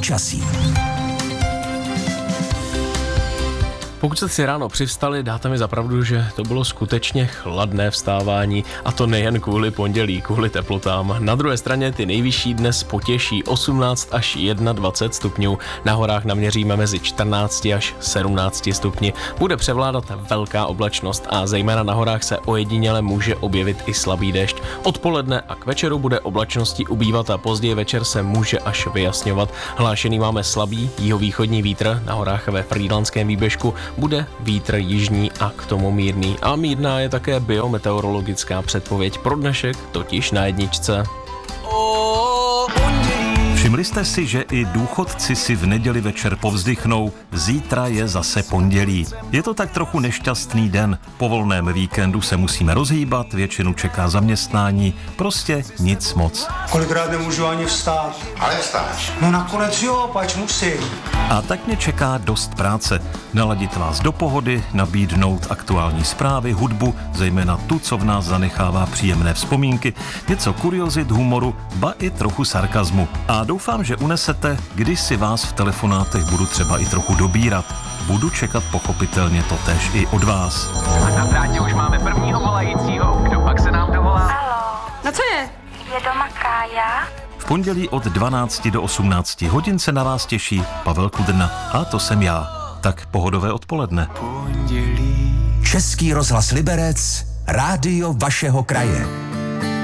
počasí. Pokud jste si ráno přivstali, dáte mi za pravdu, že to bylo skutečně chladné vstávání, a to nejen kvůli pondělí, kvůli teplotám. Na druhé straně ty nejvyšší dnes potěší 18 až 21 stupňů, na horách naměříme mezi 14 až 17 stupni. Bude převládat velká oblačnost a zejména na horách se ojediněle může objevit i slabý déšť. Odpoledne a k večeru bude oblačností ubývat a později večer se může až vyjasňovat. Hlášený máme slabý jihovýchodní vítr, na horách ve Frýdlantském výběžku bude vítr jižní a k tomu mírný. A mírná je také biometeorologická předpověď pro dnešek, totiž na jedničce. Všimli jste si, že i důchodci si v neděli večer povzdychnou, zítra je zase pondělí. Je to tak trochu nešťastný den. Po volném víkendu se musíme rozhýbat, většinu čeká zaměstnání, prostě nic moc. Kolikrát nemůžu ani vstát. Ale vstáš. No nakonec jo, pač musím. A tak mě čeká dost práce. Naladit vás do pohody, nabídnout aktuální zprávy, hudbu, zejména tu, co v nás zanechává příjemné vzpomínky, něco kuriozit, humoru, ba i trochu sarkazmu. A doufám, že unesete, když si vás v telefonátech budu třeba i trochu dobírat. Budu čekat pochopitelně totéž i od vás. A na drátě už máme prvního volajícího. Kdo pak se nám dovolá? Haló. No co je? Je doma Kája? V pondělí od 12 do 18 hodin se na vás těší Pavel Kudrna. A to jsem já. Tak pohodové odpoledne. Český rozhlas Liberec, rádio vašeho kraje.